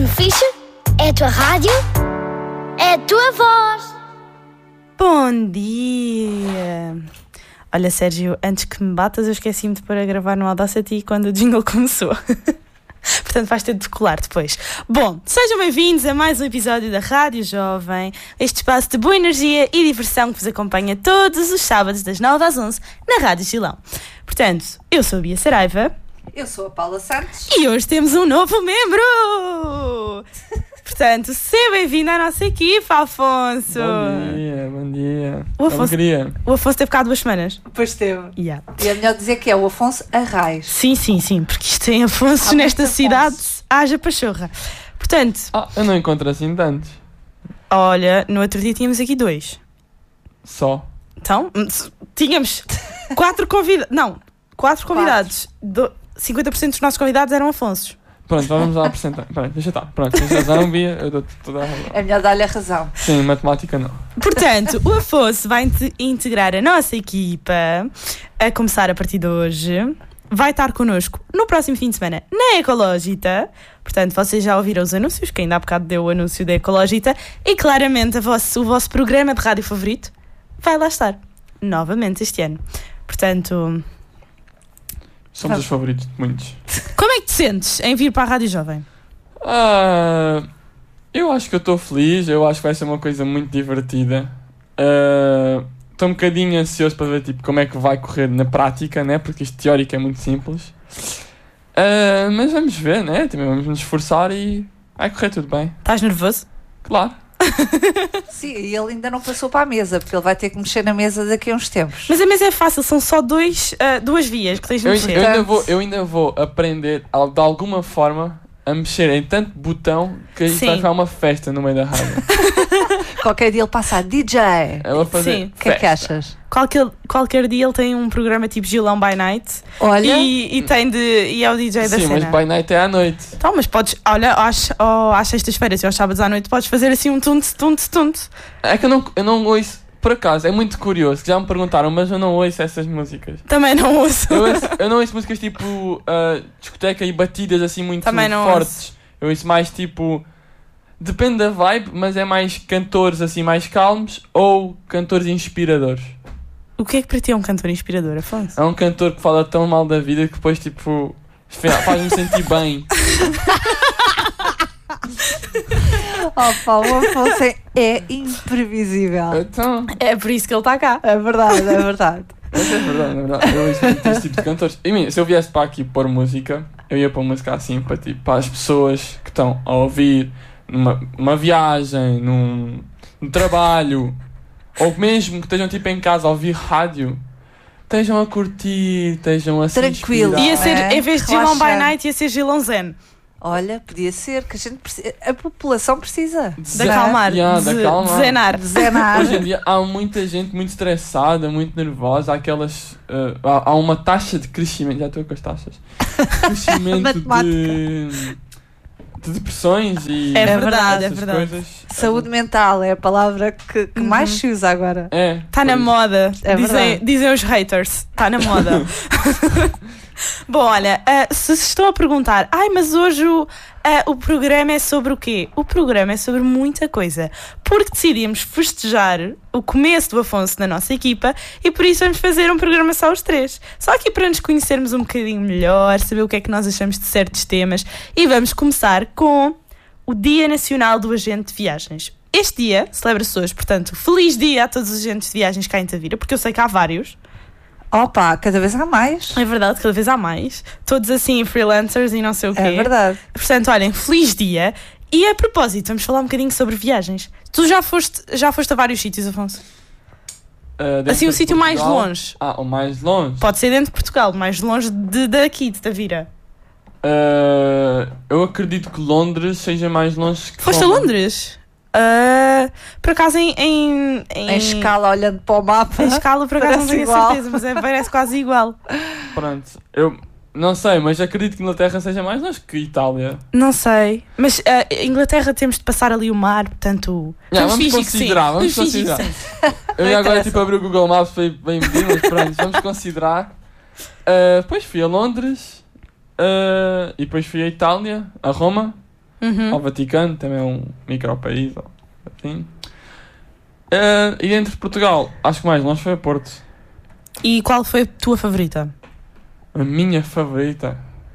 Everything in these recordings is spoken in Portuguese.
fixe, é a tua rádio, é a tua voz. Bom dia! Olha, Sérgio, antes que me batas, eu esqueci-me de pôr a gravar no Audacity quando o jingle começou. Portanto, vais ter de decolar depois. Bom, sejam bem-vindos a mais um episódio da Rádio Jovem, este espaço de boa energia e diversão que vos acompanha todos os sábados das 9 às 11 na Rádio Gilão. Portanto, eu sou a Bia Saraiva. Eu sou a Paula Santos. E hoje temos um novo membro! Portanto, seja bem-vindo à nossa equipa, Afonso! Bom dia. O Afonso teve cá 2 semanas. Pois teve. Yeah. E é melhor dizer que é o Afonso Arraes. Sim, porque isto tem Afonso nesta cidade, haja pachorra. Portanto... eu não encontro assim tantos. Olha, no outro dia tínhamos aqui 2. Só? Então, tínhamos 4 convidados. Não, 4 convidados. 50% dos nossos convidados eram Afonsos. Pronto, vamos lá apresentar. Pronto, deixa estar. Pronto, tens razão, Bia, eu dou-te toda a razão. É melhor dar-lhe a razão. Sim, matemática não. Portanto, o Afonso vai integrar a nossa equipa, a começar a partir de hoje. Vai estar connosco no próximo fim de semana na Ecológita. Portanto, vocês já ouviram os anúncios, que ainda há bocado deu o anúncio da Ecológita. E claramente o vosso programa de rádio favorito vai lá estar, novamente este ano. Portanto... Somos os favoritos de muitos. Como é que te sentes em vir para a Rádio Jovem? Eu acho que eu estou feliz, eu acho que vai ser uma coisa muito divertida. Estou um bocadinho ansioso para ver tipo, como é que vai correr na prática, né? Porque isto teórico é muito simples. Mas vamos ver, né? Também vamos nos esforçar e vai correr tudo bem. Estás nervoso? Claro. Sim, e ele ainda não passou para a mesa, porque ele vai ter que mexer na mesa daqui a uns tempos. Mas a mesa é fácil, são só 2 vias que tens de mexer. Eu ainda vou aprender de alguma forma a mexer em tanto botão que isto vai ficar uma festa no meio da rádio. Qualquer dia ele passa a DJ. Eu vou fazer. Sim. O que é que achas? Qualquer dia ele tem um programa tipo Gilão by Night. Olha. E é o DJ da cena. Sim, mas by night é à noite. Então, mas podes, olha, às sextas-feiras e aos sábados à noite podes fazer assim um tunte. É que eu não ouço, por acaso, é muito curioso, que já me perguntaram, mas eu não ouço essas músicas. Também não ouço. Eu não ouço músicas tipo discoteca e batidas assim muito Também não fortes. ouço. Eu ouço mais tipo... Depende da vibe, mas é mais cantores assim mais calmos ou cantores inspiradores. O que é que para ti é um cantor inspirador, Afonso? É um cantor que fala tão mal da vida que depois tipo faz-me sentir bem. Opa, o Afonso é imprevisível. Então... É por isso que ele está cá. É verdade. Mas é verdade. Eu ouço muito esse tipo de cantores. E se eu viesse para aqui pôr música, eu ia pôr música assim para as pessoas que estão a ouvir numa viagem, num trabalho, ou mesmo que estejam tipo em casa a ouvir rádio, estejam a curtir, estejam a se tranquilo. inspirar. Ia ser, em vez de Gilão by Relaxante. Night, ia ser Gilão Zen. Olha, podia ser, que a população precisa. De acalmar, de acalmar. de zenar. Zenar. Hoje em dia há muita gente muito estressada, muito nervosa, há uma taxa de crescimento, já estou com as taxas, crescimento de depressões e É verdade, essas coisas. Saúde mental é a palavra que mais se usa agora. Está na moda, É verdade. dizem os haters. Está na moda. Bom, olha, se estão a perguntar, mas hoje o programa é sobre o quê? O programa é sobre muita coisa, porque decidimos festejar o começo do Afonso na nossa equipa e por isso vamos fazer um programa só os 3. Só aqui para nos conhecermos um bocadinho melhor, saber o que é que nós achamos de certos temas, e vamos começar com o Dia Nacional do Agente de Viagens. Este dia celebra-se hoje, portanto, feliz dia a todos os agentes de viagens cá em Tavira, porque eu sei que há vários. Opa, cada vez há mais. É verdade, cada vez há mais. Todos assim, freelancers e não sei o quê. É verdade. Portanto, olhem, feliz dia. E a propósito, vamos falar um bocadinho sobre viagens. Tu já foste a vários sítios, Afonso? Assim, o sítio mais longe. O mais longe? Pode ser dentro de Portugal, mais longe daqui, de Tavira. Eu acredito que Londres seja mais longe que Foste a Roma. Londres? Por acaso em escala, olhando para o mapa. Em escala, por acaso não parece tenho igual. certeza, mas parece quase igual. Pronto, eu não sei, mas acredito que Inglaterra seja mais longe que Itália. Não sei, mas Inglaterra temos de passar ali o mar, portanto... Vamos fingir que considerar, sim. vamos fingir que considerar. sim. Eu ia agora tipo abrir o Google Maps para ir medir, mas pronto, vamos considerar. Depois fui a Londres e depois fui a Itália, a Roma. ao Vaticano, também é um micro-país. Assim. E dentro de Portugal, acho que mais longe foi a Porto. E qual foi a tua favorita? A minha favorita?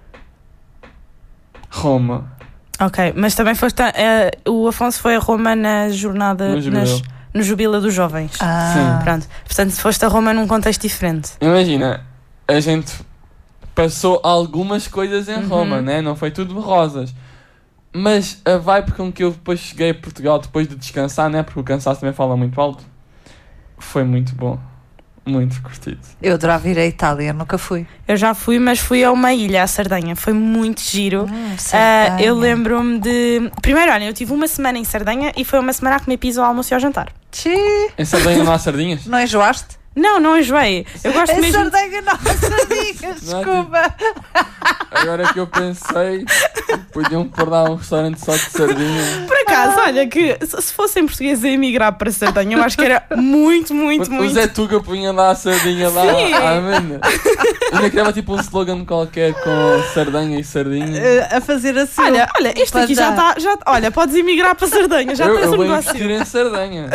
Roma. Ok, mas também foste o Afonso foi a Roma na jornada no Jubileu dos Jovens. Sim. Pronto. Portanto, foste a Roma num contexto diferente. Imagina, a gente passou algumas coisas em Roma, né? Não foi tudo rosas. Mas a vibe com que eu depois cheguei a Portugal, depois de descansar, né? Porque o cansaço também fala muito alto, foi muito bom. Muito curtido. Eu adorava ir à Itália, nunca fui. Eu já fui, mas fui a uma ilha, a Sardenha. Foi muito giro. Sardenha. Eu lembro-me de... Primeiro, olha, eu tive uma semana em Sardenha e foi uma semana a comer pizza ao almoço e ao jantar. Em Sardenha não há sardinhas? Não enjoaste? Não enjoei. Eu gosto Em mesmo... Sardenha não há sardinhas, desculpa. Agora que eu pensei, podiam pôr lá um restaurante só de sardinhas. Por acaso, olha, que se fossem portugueses a emigrar para Sardenha, eu acho que era muito. O Zé Tuga punha lá a sardinha lá. Sim. Ainda criava tipo um slogan qualquer com Sardenha e sardinha. A fazer assim. Olha, este aqui já está... Olha, podes emigrar para Sardenha, já tens um eu vou negócio. investir em Sardenha.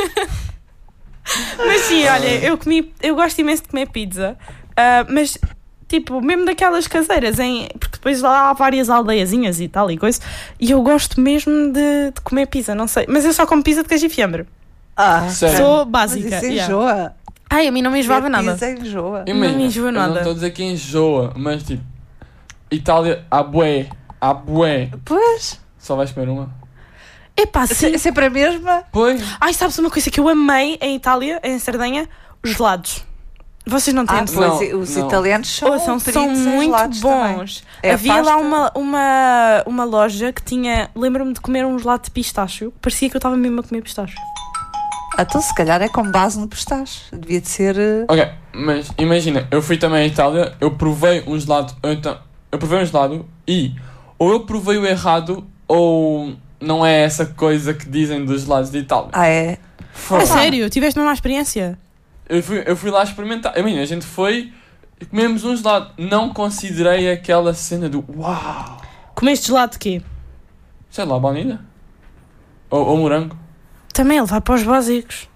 Mas sim, olha, eu gosto imenso de comer pizza, mas tipo, mesmo daquelas caseiras, porque depois lá há várias aldeiazinhas e tal e coisa, e eu gosto mesmo de comer pizza, não sei, mas eu só como pizza de queijo e fiambre. Sério? Sou Mas básica. isso enjoa. Ai, a mim não me enjoava nada. Pizza enjoa. Não me enjoa Eu não nada. estou a dizer que enjoa, mas tipo, Itália, há bué. Pois. Só vais comer uma? Epá, sim. É sempre a mesma. Pois. Ai, sabes uma coisa que eu amei em Itália, em Sardenha? Os gelados. Vocês não têm noção. Pois, Não, os não. italianos são Ouçam, são peritos em muito gelados bons. também. É Havia lá pasta. uma loja que tinha... Lembro-me de comer um gelado de pistacho. Parecia que eu estava mesmo a comer pistacho. Então, se calhar é com base no pistache. Devia de ser. Ok, mas imagina, eu fui também à Itália, eu provei um gelado, eu provei um gelado e ou eu provei o errado ou não é essa coisa que dizem dos gelados de Itália. É. A sério? Tiveste uma má experiência? Eu fui lá experimentar. A gente foi e comemos um gelado. Não considerei aquela cena do uau. Comeste gelado de quê? Sei lá, baunilha? Ou morango? Também, ele vai para os básicos.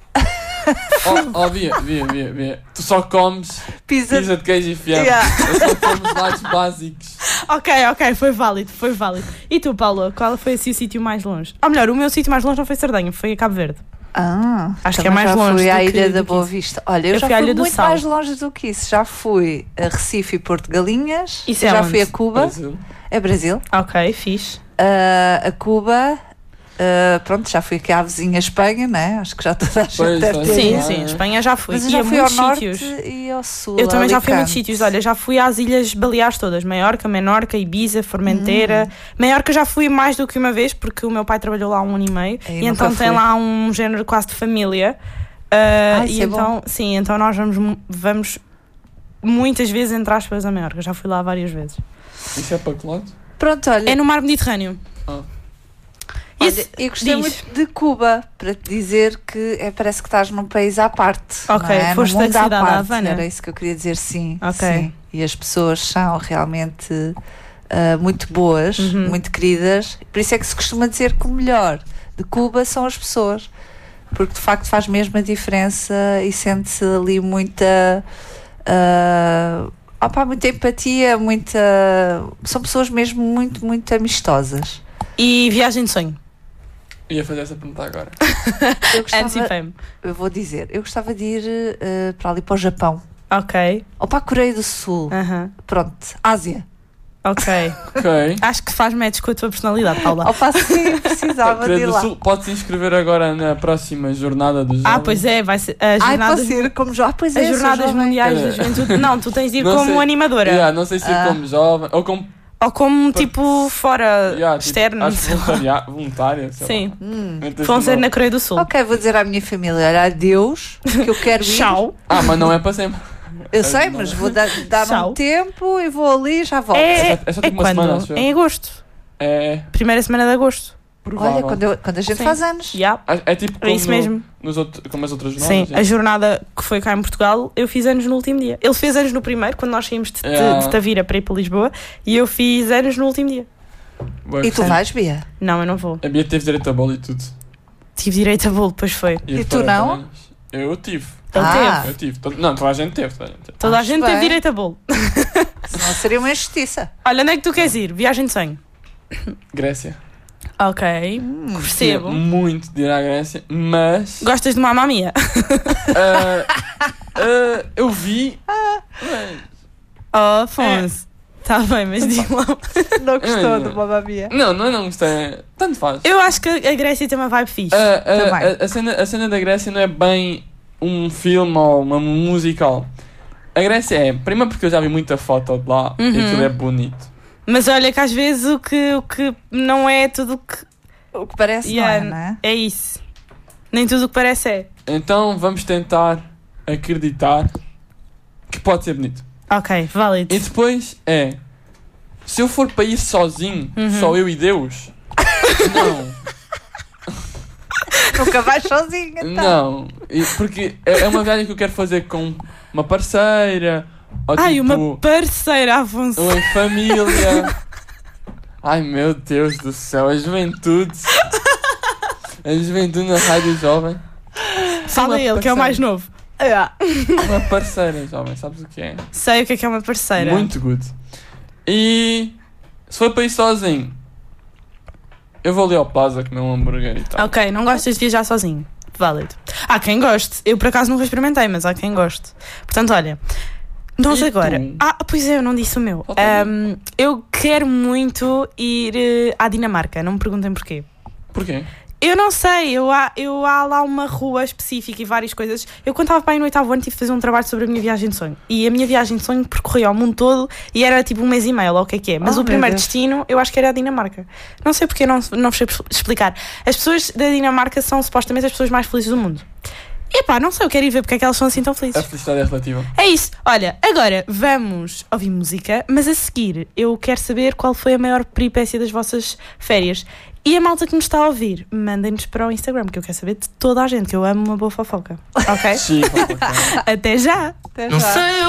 Via. Tu só comes Pizza. pizza de queijo e fiambre. Yeah. Eu só como gelados básicos. Ok, foi válido. E tu, Paula, qual foi assim o sítio mais longe? Ou melhor, o meu sítio mais longe não foi Sardenha, foi a Cabo Verde. Acho que é também mais longe já fui do à que- Ilha do da que Boa isso. Vista. Olha, eu já fui à fui Ilha do muito Sal. mais longe do que isso. Já fui a Recife e Porto de Galinhas. Isso é já onde? fui a Cuba. Brasil. É Brasil. Ok, fixe. A Cuba. Pronto, já fui aqui à vizinha Espanha, né? Acho que já toda a gente Pois, deve pois. ter Sim, ido. sim, Espanha já fui. Mas eu E já a fui ao muitos norte sítios. e ao sul. Eu também já fui a muitos Alicante. sítios. Olha, já fui às Ilhas Baleares todas. Maiorca, Menorca, Ibiza, Formentera. Maiorca já fui mais do que uma vez, porque o meu pai trabalhou lá 1 ano e meio. Eu E nunca então tem fui. lá um género quase de família. Isso E é então, bom. sim, então nós vamos muitas vezes, entre aspas, a Maiorca. Já fui lá várias vezes. Isso é para que lado? Pronto, olha. É no Mar Mediterrâneo. Olha, eu gostei diz. muito de Cuba, para te dizer que parece que estás num país à parte. Ok, não é? foste Num mundo da à cidade, parte. à Havana? Era isso que eu queria dizer, sim. Ok. Sim. E as pessoas são realmente muito boas, muito queridas. Por isso é que se costuma dizer que o melhor de Cuba são as pessoas. Porque de facto faz mesmo a diferença e sente-se ali muita. Muita empatia, são pessoas mesmo muito, muito amistosas. E viagem de sonho. Ia fazer essa pergunta agora. Eu gostava, Anti-fame. eu vou dizer, eu gostava de ir para ali para o Japão Ok. ou para a Coreia do Sul. Aham. Pronto, Ásia. Ok. Ok. Acho que faz match com a tua personalidade, Paula. Opa, sim, precisava de Coreia ir do lá. Sul, pode-se inscrever agora na próxima jornada dos jovens. Pois é, vai ser as Ai, jornadas, pode ser como já. Pois é, as sou jornadas jovem. mundiais da É. juventude. Não, tu tens de ir Não como sei. animadora. Yeah, não sei se ir como jovem ou como Ou como tipo fora tipo, externo. acho voluntária. Sei Sim. lá. Vão ser na Coreia do Sul. Ok, vou dizer à minha família, olha, adeus, que eu quero ir. Tchau. Mas não é para sempre. Eu sei, mas vou dar Tchau. um tempo e vou ali e já volto. É só tipo uma quando? semana, acho eu. Em agosto. É Primeira semana de agosto. provável. Olha, quando a gente Sim. faz anos. Yeah. É tipo É como, isso mesmo. como as outras Sim, jornadas. a jornada que foi cá em Portugal, eu fiz anos no último dia. Ele fez anos no primeiro, quando nós saímos de Yeah. Tavira para ir para Lisboa, e eu fiz anos no último dia. Bué E tu gostei. vais, Bia? Não, eu não vou. A Bia teve direito a bola e tudo. Tive direito a bolo, depois foi. E a tu não? parabéns. Eu tive. Ele Ah. teve. Eu tive. Não, toda a gente teve. Toda a Acho gente teve bem. direito a bolo. Senão seria uma injustiça. Olha, onde é que tu queres ir? Viagem de sonho. Grécia. Ok. Queria Percebo. muito de ir à Grécia, mas Gostas de Mamma Mia? eu vi. mas- Oh, Afonso. Tá bem, mas diz lá. Não gostou do Mamma Mia? não gostei. Tanto faz. Eu acho que a Grécia tem uma vibe fixe. Também. A cena da Grécia não é bem um filme ou uma musical. A Grécia é, primeiro porque eu já vi muita foto de lá e aquilo é bonito. Mas olha que às vezes o que não é tudo o que O que parece Yeah, não é? é isso. Nem tudo o que parece é. Então vamos tentar acreditar que pode ser bonito. Ok, válido. E depois é, se eu for para ir sozinho, só eu e Deus, não. Nunca vais sozinha, então. Não, porque é uma viagem que eu quero fazer com uma parceira, ou Ai, tipo, uma parceira, Afonso. ou em família. Ai meu Deus do céu, a juventude na rádio jovem. Fala uma ele, que é o mais novo. Uma parceira jovem, sabes o que é? Sei o que é uma parceira. Muito good. E se for para ir sozinho, eu vou ali ao Plaza comer um hambúrguer e tal. Ok, não gostas de viajar sozinho. Válido. Há quem goste. Eu por acaso nunca experimentei, mas há quem goste. Portanto, olha, nós E agora. tu? Pois é, eu não disse o meu. Falta Eu quero muito ir à Dinamarca, não me perguntem porquê. Porquê? Eu não sei, há lá uma rua específica e várias coisas. Eu quando estava para aí no 8º ano tive de fazer um trabalho sobre a minha viagem de sonho. E a minha viagem de sonho percorria o mundo todo e era tipo 1 mês e meio, lá o que é. Mas Oh, o primeiro meu Deus. destino eu acho que era a Dinamarca. Não sei porque, não sei explicar. As pessoas da Dinamarca são supostamente as pessoas mais felizes do mundo. E pá, não sei, eu quero ir ver porque é que elas são assim tão A felizes. felicidade é relativa. É isso. Olha, agora vamos ouvir música, mas a seguir eu quero saber qual foi a maior peripécia das vossas férias. E a malta que nos está a ouvir, mandem-nos para o Instagram, que eu quero saber de toda a gente, que eu amo uma boa fofoca. Ok? Chico, Até já! Até Não já. Sei